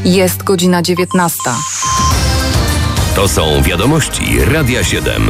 Jest godzina 19. To są wiadomości Radia 7.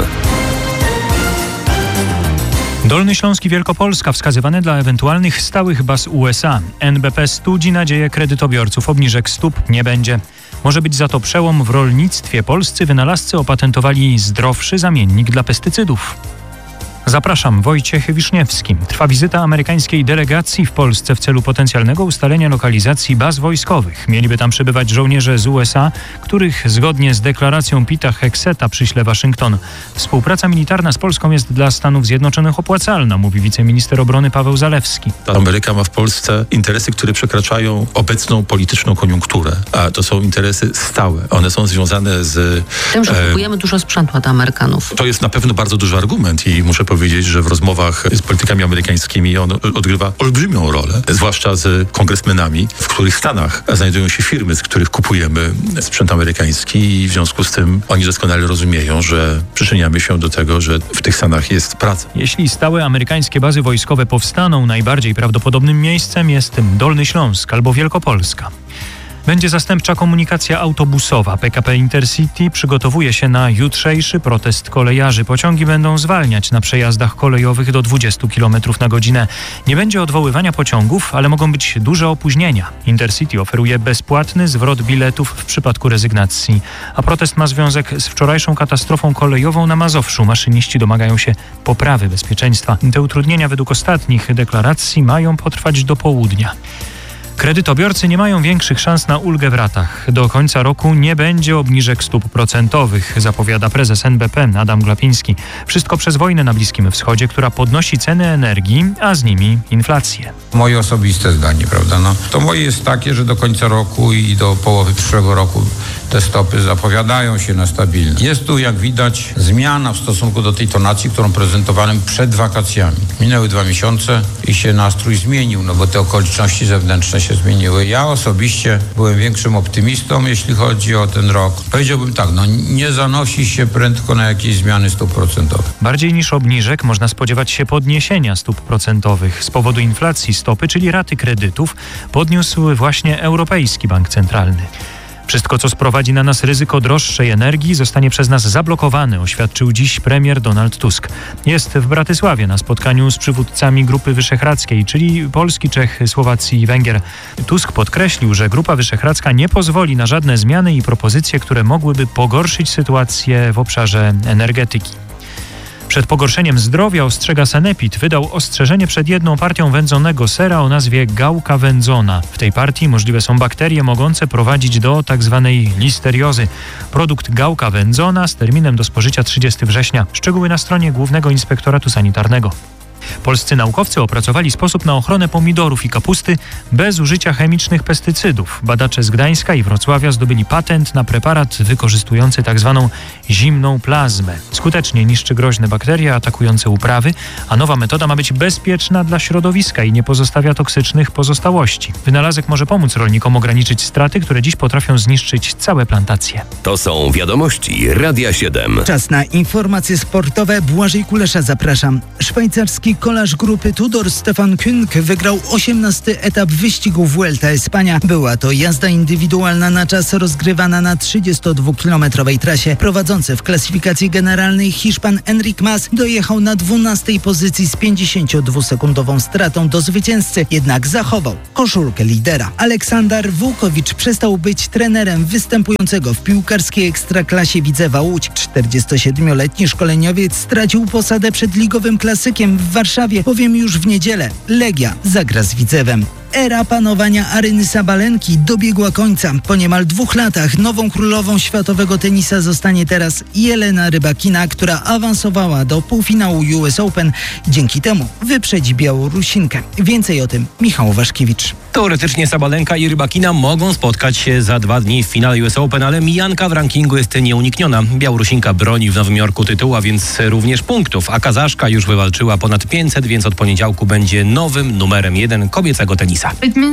Dolny Śląsk i Wielkopolska wskazywane dla ewentualnych stałych baz USA. NBP studzi nadzieję kredytobiorców. Obniżek stóp nie będzie. Może być za to przełom w rolnictwie. Polscy wynalazcy opatentowali zdrowszy zamiennik dla pestycydów. Zapraszam, Wojciech Wiszniewski. Trwa wizyta amerykańskiej delegacji w Polsce w celu potencjalnego ustalenia lokalizacji baz wojskowych. Mieliby tam przybywać żołnierze z USA, których zgodnie z deklaracją Pita Hegseta przyśle Waszyngton. Współpraca militarna z Polską jest dla Stanów Zjednoczonych opłacalna, mówi wiceminister obrony Paweł Zalewski. Ameryka ma w Polsce interesy, które przekraczają obecną polityczną koniunkturę, a to są interesy stałe. One są związane z tym, że kupujemy dużo sprzętu od Amerykanów. To jest na pewno bardzo duży argument i muszę powiedzieć, że w rozmowach z politykami amerykańskimi on odgrywa olbrzymią rolę, zwłaszcza z kongresmenami, w których stanach znajdują się firmy, z których kupujemy sprzęt amerykański i w związku z tym oni doskonale rozumieją, że przyczyniamy się do tego, że w tych stanach jest praca. Jeśli stałe amerykańskie bazy wojskowe powstaną, najbardziej prawdopodobnym miejscem jest Dolny Śląsk albo Wielkopolska. Będzie zastępcza komunikacja autobusowa. PKP Intercity przygotowuje się na jutrzejszy protest kolejarzy. Pociągi będą zwalniać na przejazdach kolejowych do 20 km na godzinę. Nie będzie odwoływania pociągów, ale mogą być duże opóźnienia. Intercity oferuje bezpłatny zwrot biletów w przypadku rezygnacji. A protest ma związek z wczorajszą katastrofą kolejową na Mazowszu. Maszyniści domagają się poprawy bezpieczeństwa. Te utrudnienia według ostatnich deklaracji mają potrwać do południa. Kredytobiorcy nie mają większych szans na ulgę w ratach. Do końca roku nie będzie obniżek stóp procentowych, zapowiada prezes NBP Adam Glapiński. Wszystko przez wojnę na Bliskim Wschodzie, która podnosi ceny energii, a z nimi inflację. Moje osobiste zdanie, prawda? To moje jest takie, że do końca roku i do połowy przyszłego roku te stopy zapowiadają się na stabilne. Jest tu, jak widać, zmiana w stosunku do tej tonacji, którą prezentowałem przed wakacjami. Minęły 2 miesiące i się nastrój zmienił, bo te okoliczności zewnętrzne się zmieniły. Ja osobiście byłem większym optymistą, jeśli chodzi o ten rok. Powiedziałbym tak, nie zanosi się prędko na jakieś zmiany stóp procentowych. Bardziej niż obniżek można spodziewać się podniesienia stóp procentowych. Z powodu inflacji stopy, czyli raty kredytów, podniósł właśnie Europejski Bank Centralny. Wszystko, co sprowadzi na nas ryzyko droższej energii, zostanie przez nas zablokowane, oświadczył dziś premier Donald Tusk. Jest w Bratysławie na spotkaniu z przywódcami Grupy Wyszehradzkiej, czyli Polski, Czech, Słowacji i Węgier. Tusk podkreślił, że Grupa Wyszehradzka nie pozwoli na żadne zmiany i propozycje, które mogłyby pogorszyć sytuację w obszarze energetyki. Przed pogorszeniem zdrowia ostrzega Sanepid. Wydał ostrzeżenie przed jedną partią wędzonego sera o nazwie gałka wędzona. W tej partii możliwe są bakterie mogące prowadzić do tzw. listeriozy. Produkt gałka wędzona z terminem do spożycia 30 września. Szczegóły na stronie Głównego Inspektoratu Sanitarnego. Polscy naukowcy opracowali sposób na ochronę pomidorów i kapusty bez użycia chemicznych pestycydów. Badacze z Gdańska i Wrocławia zdobyli patent na preparat wykorzystujący tzw. zimną plazmę. Skutecznie niszczy groźne bakterie atakujące uprawy, a nowa metoda ma być bezpieczna dla środowiska i nie pozostawia toksycznych pozostałości. Wynalazek może pomóc rolnikom ograniczyć straty, które dziś potrafią zniszczyć całe plantacje. To są wiadomości Radia 7. Czas na informacje sportowe. Błażej Kulesza, zapraszam. Szwajcarski kolarz grupy Tudor Stefan Küng wygrał 18. etap wyścigu Vuelta Espania. Była to jazda indywidualna na czas rozgrywana na 32-kilometrowej trasie. Prowadzący w klasyfikacji generalnej Hiszpan Enric Mas dojechał na 12. pozycji z 52-sekundową stratą do zwycięzcy, jednak zachował koszulkę lidera. Aleksander Vułkowicz przestał być trenerem występującego w piłkarskiej ekstraklasie Widzewa Łódź. 47-letni szkoleniowiec stracił posadę przed ligowym klasykiem w Warszawie, bowiem już w niedzielę Legia zagra z Widzewem. Era panowania Aryny Sabalenki dobiegła końca. Po niemal 2 latach nową królową światowego tenisa zostanie teraz Jelena Rybakina, która awansowała do półfinału US Open. Dzięki temu wyprzedzi Białorusinkę. Więcej o tym Michał Waszkiewicz. Teoretycznie Sabalenka i Rybakina mogą spotkać się za 2 dni w finale US Open, ale mijanka w rankingu jest nieunikniona. Białorusinka broni w Nowym Jorku tytułu, a więc również punktów, a Kazaszka już wywalczyła ponad 500, więc od poniedziałku będzie nowym numerem 1 kobiecego tenisa.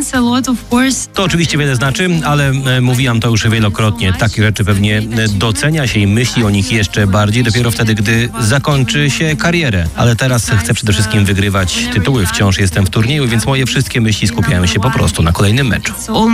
To oczywiście wiele znaczy, ale mówiłam to już wielokrotnie. Takie rzeczy pewnie docenia się i myśli o nich jeszcze bardziej dopiero wtedy, gdy zakończy się karierę. Ale teraz chcę przede wszystkim wygrywać tytuły. Wciąż jestem w turnieju, więc moje wszystkie myśli skupiają się po po prostu na kolejnym meczu.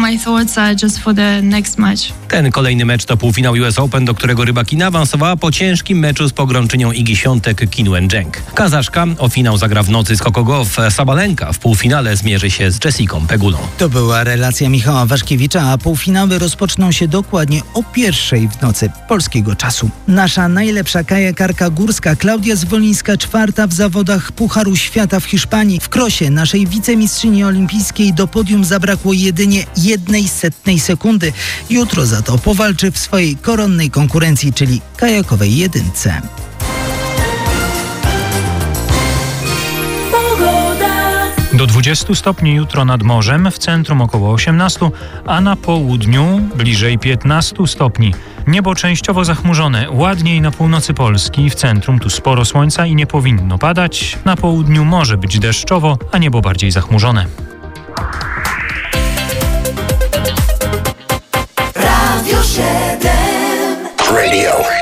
Ten kolejny mecz to półfinał US Open, do którego Rybakina awansowała po ciężkim meczu z pogromczynią Igi Świątek Kim Wen-jeng. Kazaszka o finał zagra w nocy z Coco Gauff. Sabalenka w półfinale zmierzy się z Jessiką Pegulą. To była relacja Michała Waszkiewicza, a półfinały rozpoczną się dokładnie o 1:00 w nocy polskiego czasu. Nasza najlepsza kajakarka górska Klaudia Zwolińska 4. w zawodach Pucharu Świata w Hiszpanii. W krosie naszej wicemistrzyni olimpijskiej do podium zabrakło jedynie 1/100 sekundy. Jutro za to powalczy w swojej koronnej konkurencji, czyli kajakowej jedynce. Do 20 stopni jutro nad morzem, w centrum około 18, a na południu bliżej 15 stopni. Niebo częściowo zachmurzone, ładniej na północy Polski, w centrum tu sporo słońca i nie powinno padać. Na południu może być deszczowo, a niebo bardziej zachmurzone. Radio 7. Radio